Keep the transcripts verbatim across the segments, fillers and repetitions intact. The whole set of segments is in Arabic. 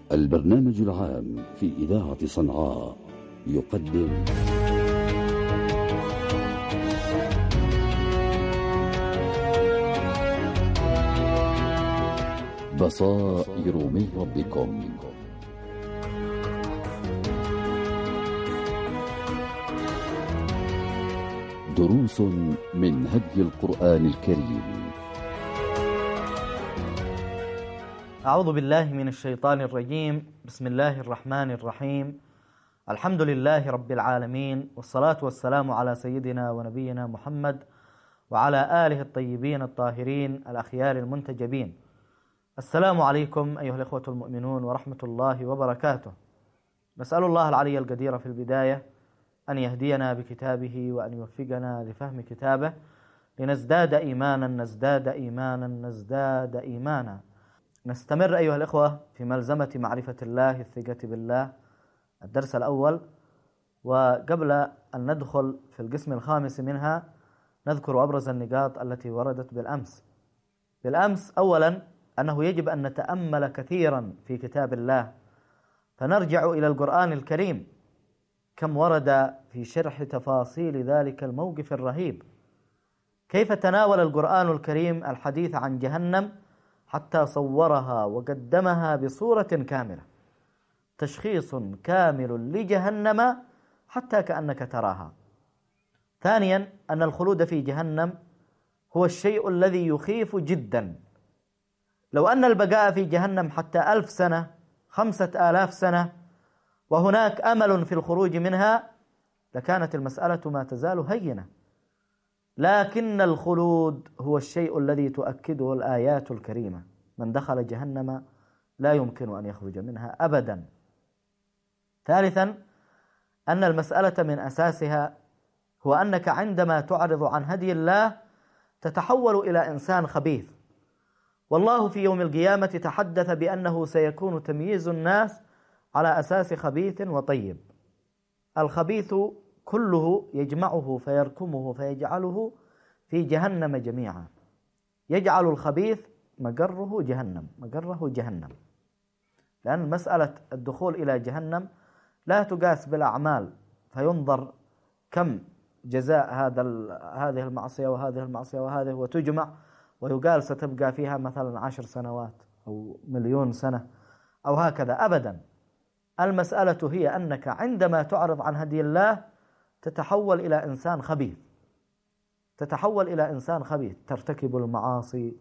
البرنامج العام في إذاعة صنعاء يقدم بصائر من ربكم. دروس من هدي القرآن الكريم. أعوذ بالله من الشيطان الرجيم. بسم الله الرحمن الرحيم. الحمد لله رب العالمين، والصلاة والسلام على سيدنا ونبينا محمد وعلى آله الطيبين الطاهرين الأخيار المنتجبين. السلام عليكم أيها الإخوة المؤمنون ورحمة الله وبركاته. نسأل الله العلي القدير في البداية أن يهدينا بكتابه وأن يوفقنا لفهم كتابه لنزداد إيمانا نزداد إيمانا نزداد إيمانا. نستمر أيها الإخوة في ملزمة معرفة الله الثقة بالله، الدرس الأول. وقبل أن ندخل في القسم الخامس منها نذكر أبرز النقاط التي وردت بالأمس. بالأمس أولا أنه يجب أن نتأمل كثيرا في كتاب الله، فنرجع إلى القرآن الكريم كم ورد في شرح تفاصيل ذلك الموقف الرهيب. كيف تناول القرآن الكريم الحديث عن جهنم حتى صورها وقدمها بصورة كاملة، تشخيص كامل لجهنم حتى كأنك تراها. ثانيا أن الخلود في جهنم هو الشيء الذي يخيف جدا. لو أن البقاء في جهنم حتى ألف سنة، خمسة آلاف سنة، وهناك أمل في الخروج منها، لكانت المسألة ما تزال هينة. لكن الخلود هو الشيء الذي تؤكده الآيات الكريمة. من دخل جهنم لا يمكن أن يخرج منها أبدا. ثالثا أن المسألة من أساسها هو أنك عندما تعرض عن هدي الله تتحول إلى إنسان خبيث، والله في يوم القيامة تحدث بأنه سيكون تمييز الناس على أساس خبيث وطيب. الخبيث كله يجمعه فيركمه فيجعله في جهنم جميعا. يجعل الخبيث مقره جهنم، مقره جهنم، لأن مسألة الدخول إلى جهنم لا تقاس بالأعمال فينظر كم جزاء هذا هذه المعصية وهذه المعصية وهذه وتجمع ويقال ستبقى فيها مثلا عشر سنوات أو مليون سنة أو هكذا. أبدا، المسألة هي أنك عندما تعرض عن هدي الله تتحول إلى إنسان خبيث، تتحول إلى إنسان خبيث، ترتكب المعاصي،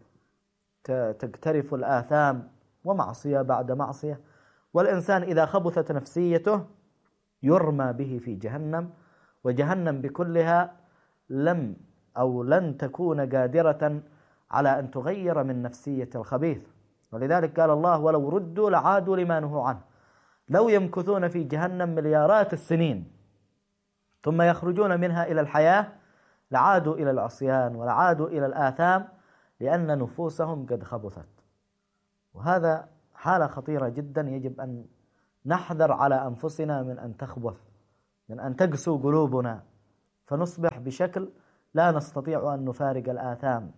تقترف الآثام، ومعصية بعد معصية. والإنسان إذا خبثت نفسيته يرمى به في جهنم، وجهنم بكلها لم أو لن تكون قادرة على أن تغير من نفسية الخبيث. ولذلك قال الله: ولو ردوا لعادوا لما نهوا عنه. لو يمكثون في جهنم مليارات السنين ثم يخرجون منها إلى الحياة لعادوا إلى العصيان ولعادوا إلى الآثام، لأن نفوسهم قد خبثت. وهذا حالة خطيرة جدا، يجب أن نحذر على أنفسنا من أن تخبث، من أن تقسو قلوبنا فنصبح بشكل لا نستطيع أن نفارق الآثام.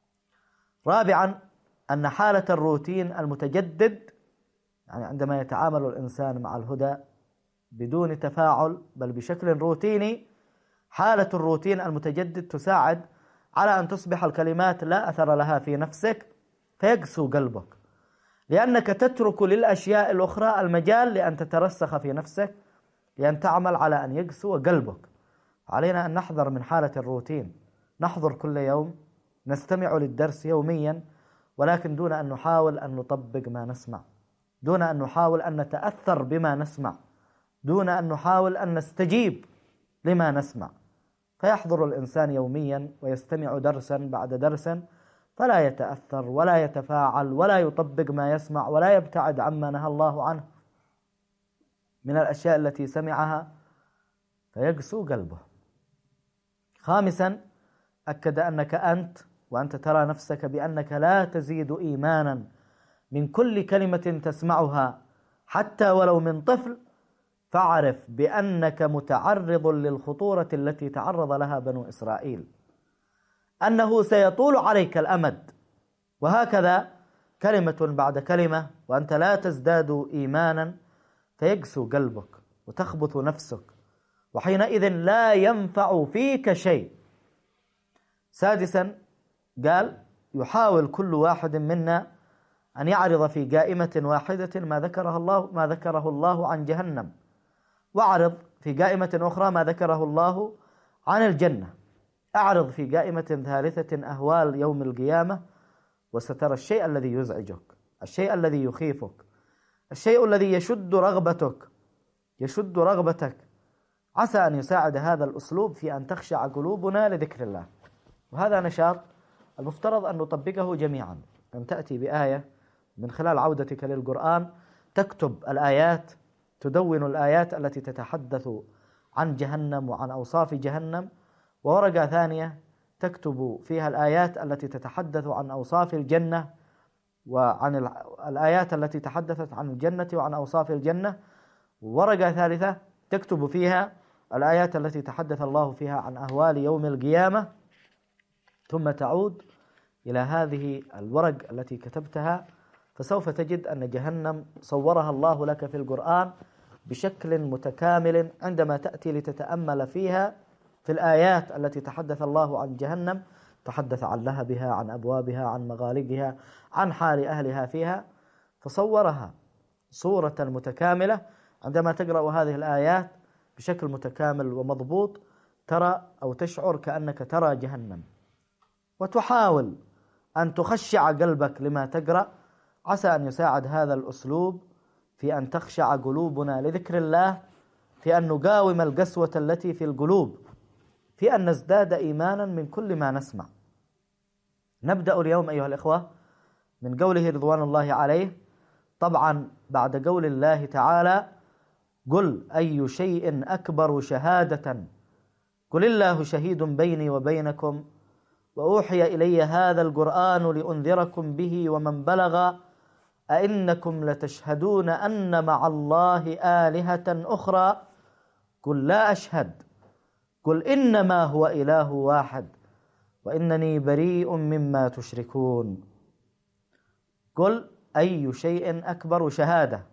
رابعا أن حالة الروتين المتجدد، يعني عندما يتعامل الإنسان مع الهدى بدون تفاعل بل بشكل روتيني، حالة الروتين المتجدد تساعد على أن تصبح الكلمات لا أثر لها في نفسك فيقسو قلبك، لأنك تترك للأشياء الأخرى المجال لأن تترسخ في نفسك، لأن تعمل على أن يقسو قلبك. علينا أن نحذر من حالة الروتين، نحضر كل يوم، نستمع للدرس يوميا، ولكن دون أن نحاول أن نطبق ما نسمع، دون أن نحاول أن نتأثر بما نسمع، دون أن نحاول أن نستجيب لما نسمع. فيحضر الإنسان يوميا ويستمع درسا بعد درس فلا يتأثر ولا يتفاعل ولا يطبق ما يسمع ولا يبتعد عما نهى الله عنه من الأشياء التي سمعها، فيقسو قلبه. خامسا أكد أنك أنت وأنت ترى نفسك بأنك لا تزيد إيمانا من كل كلمة تسمعها حتى ولو من طفل، فاعرف بأنك متعرض للخطورة التي تعرض لها بنو إسرائيل، أنه سيطول عليك الأمد. وهكذا كلمة بعد كلمة وأنت لا تزداد إيمانا، فيقسو قلبك وتخبط نفسك، وحينئذ لا ينفع فيك شيء. سادسا قال: يحاول كل واحد منا أن يعرض في قائمة واحدة ما ذكره الله ما ذكره الله عن جهنم، واعرض في قائمة أخرى ما ذكره الله عن الجنة، أعرض في قائمة ثالثة أهوال يوم القيامة، وسترى الشيء الذي يزعجك، الشيء الذي يخيفك، الشيء الذي يشد رغبتك يشد رغبتك. عسى أن يساعد هذا الأسلوب في أن تخشع قلوبنا لذكر الله، وهذا نشاط المفترض أن نطبقه جميعا. أن تأتي بآية من خلال عودتك للقرآن، تكتب الآيات، تدون الآيات التي تتحدث عن جهنم وعن أوصاف جهنم، وورقة ثانية تكتب فيها الآيات التي تتحدث عن أوصاف الجنة وعن الآيات التي تحدثت عن الجنة وعن أوصاف الجنة، وورقة ثالثة تكتب فيها الآيات التي تحدث الله فيها عن أهوال يوم القيامة، ثم تعود إلى هذه الورق التي كتبتها، فسوف تجد أن جهنم صورها الله لك في القرآن بشكل متكامل. عندما تأتي لتتأمل فيها في الآيات التي تحدث الله عن جهنم، تحدث عن لهبها، عن أبوابها، عن مغالقها، عن حال أهلها فيها، فصورها صورة متكاملة. عندما تقرأ هذه الآيات بشكل متكامل ومضبوط، ترى أو تشعر كأنك ترى جهنم، وتحاول أن تخشع قلبك لما تقرأ. عسى أن يساعد هذا الأسلوب في أن تخشع قلوبنا لذكر الله، في أن نقاوم القسوة التي في القلوب، في أن نزداد إيمانا من كل ما نسمع. نبدأ اليوم أيها الإخوة من قوله رضوان الله عليه، طبعا بعد قول الله تعالى: قل أي شيء أكبر شهادة قل الله شهيد بيني وبينكم وأوحي إلي هذا القرآن لأنذركم به ومن بلغ أئنكم لتشهدون أن مع الله آلهة أخرى قل لا أشهد قل إنما هو إله واحد وإنني بريء مما تشركون. قل أي شيء أكبر شهادة،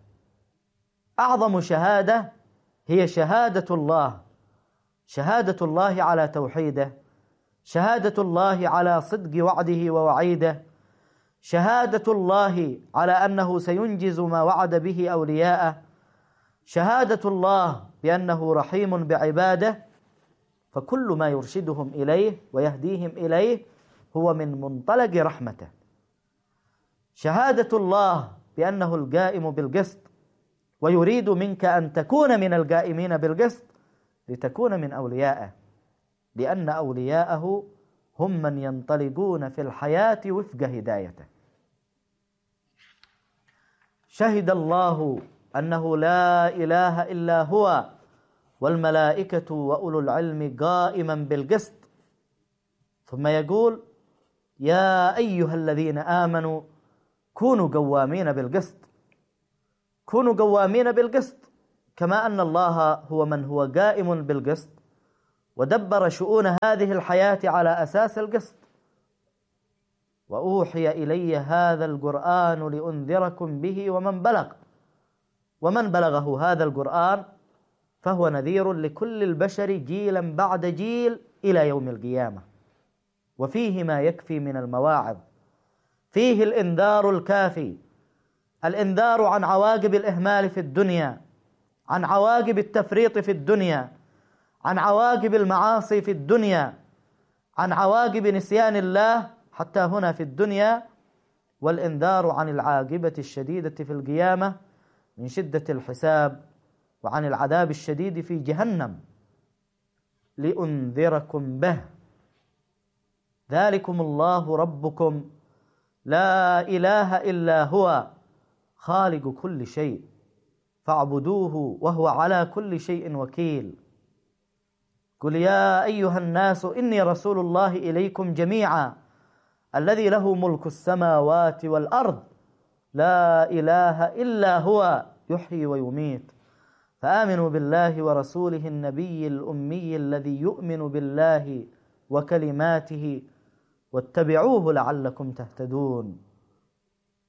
أعظم شهادة هي شهادة الله، شهادة الله على توحيده، شهادة الله على صدق وعده ووعيده، شهادة الله على أنه سينجز ما وعد به أولياءه، شهادة الله بأنه رحيم بعباده، فكل ما يرشدهم إليه ويهديهم إليه هو من منطلق رحمته. شهادة الله بأنه القائم بالقسط، ويريد منك أن تكون من القائمين بالقسط لتكون من أوليائه، لأن أولياءه هم من ينطلقون في الحياة وفق هدايته. شهد الله أنه لا إله إلا هو والملائكة وأولو العلم قائما بالقسط، ثم يقول: يا أيها الذين آمنوا كونوا قوامين بالقسط. كونوا قوامين بالقسط، كما أن الله هو من هو قائم بالقسط ودبر شؤون هذه الحياة على أساس القسط. وأوحي إلي هذا القرآن لأنذركم به ومن بلغ، ومن بلغه هذا القرآن فهو نذير لكل البشر جيلا بعد جيل إلى يوم القيامة، وفيه ما يكفي من المواعظ، فيه الإنذار الكافي، الإنذار عن عواقب الإهمال في الدنيا، عن عواقب التفريط في الدنيا، عن عواقب المعاصي في الدنيا، عن عواقب نسيان الله حتى هنا في الدنيا، والإنذار عن العاقبة الشديدة في القيامة من شدة الحساب، وعن العذاب الشديد في جهنم. لأنذركم به، ذلكم الله ربكم لا إله إلا هو خالق كل شيء فاعبدوه وهو على كل شيء وكيل. قل يا أيها الناس إني رسول الله إليكم جميعا الذي له ملك السماوات والأرض لا إله إلا هو يحيي ويميت، فآمنوا بالله ورسوله النبي الأمي الذي يؤمن بالله وكلماته واتبعوه لعلكم تهتدون.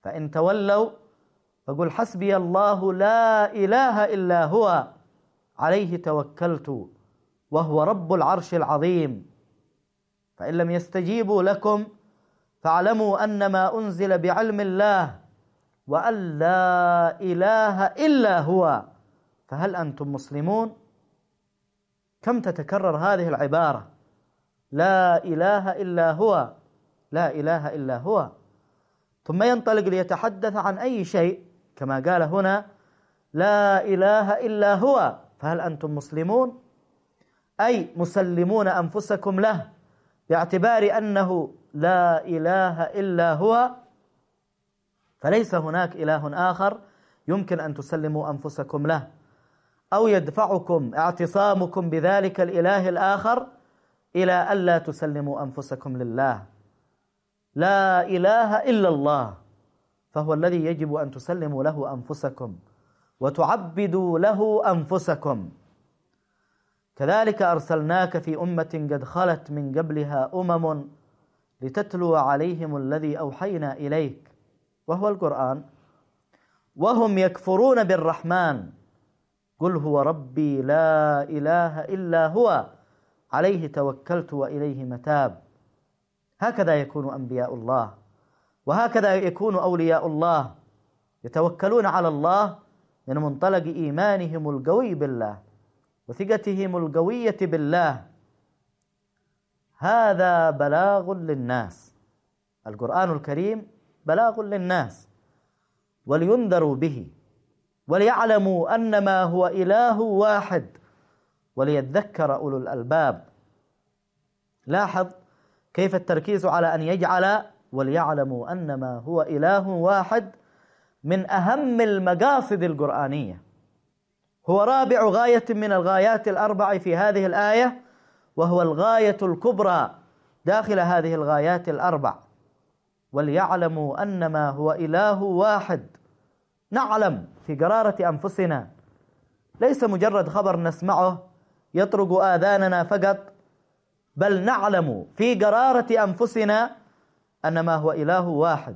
فإن تولوا فقل حسبي الله لا إله إلا هو عليه توكلت وهو رب العرش العظيم. فإن لم يستجيبوا لكم فاعلموا أنما أنزل بعلم الله وأن لا إله إلا هو فهل أنتم مسلمون؟ كم تتكرر هذه العبارة، لا إله إلا هو، لا إله إلا هو، ثم ينطلق ليتحدث عن أي شيء كما قال هنا لا إله إلا هو فهل أنتم مسلمون؟ أي مسلمون أنفسكم له باعتبار أنه لا إله إلا هو، فليس هناك إله آخر يمكن أن تسلموا أنفسكم له، أو يدفعكم اعتصامكم بذلك الإله الآخر إلى ألا تسلموا أنفسكم لله. لا إله إلا الله، فهو الذي يجب أن تسلموا له أنفسكم وتعبدوا له أنفسكم. كذلك أرسلناك في أمة قد خلت من قبلها أمم لتتلو عليهم الذي أوحينا إليك وهو القرآن وهم يكفرون بالرحمن قل هو ربي لا إله إلا هو عليه توكلت وإليه متاب. هكذا يكون أنبياء الله، وهكذا يكون أولياء الله، يتوكلون على الله من منطلق إيمانهم القوي بالله وثقتهم القوية بالله. هذا بلاغ للناس، القرآن الكريم بلاغ للناس ولينذروا به وليعلموا أنما هو إله واحد وليذكر أولو الألباب. لاحظ كيف التركيز على أن يجعل وليعلموا أنما هو إله واحد من أهم المقاصد القرآنية، هو رابع غاية من الغايات الأربع في هذه الآية، وهو الغاية الكبرى داخل هذه الغايات الأربع. وليعلموا أنما هو إله واحد، نعلم في قرارة أنفسنا، ليس مجرد خبر نسمعه يطرق آذاننا فقط، بل نعلم في قرارة أنفسنا أنما هو إله واحد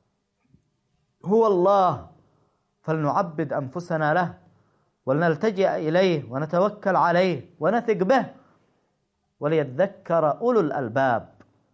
هو الله، فلنعبد أنفسنا له ولنلتجئ إليه ونتوكل عليه ونثق به وليذكر أولو الألباب.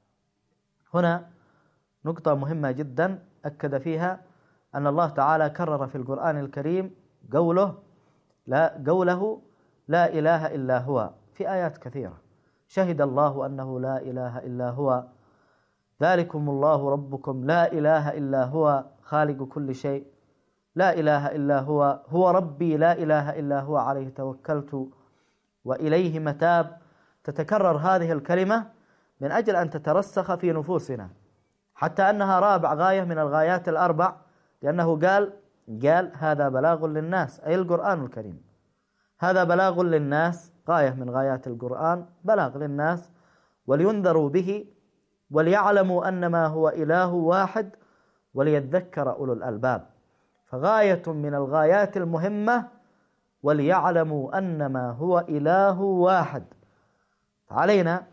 هنا نقطة مهمة جدا أكد فيها أن الله تعالى كرر في القرآن الكريم قوله لا, قوله لا إله إلا هو في آيات كثيرة. شهد الله أنه لا إله إلا هو، ذلكم الله ربكم لا إله إلا هو خالق كل شيء، لا إله إلا هو، هو ربي لا إله إلا هو عليه توكلت وإليه متاب. تتكرر هذه الكلمة من أجل أن تترسخ في نفوسنا، حتى أنها رابع غاية من الغايات الأربع، لأنه قال قال هذا بلاغ للناس، أي القرآن الكريم هذا بلاغ للناس، غاية من غايات القرآن بلاغ للناس ولينذروا به وليعلموا أنما هو إله واحد وليذكر أولو الألباب. فغاية من الغايات المهمة وليعلموا أنما هو إله واحد. فعلينا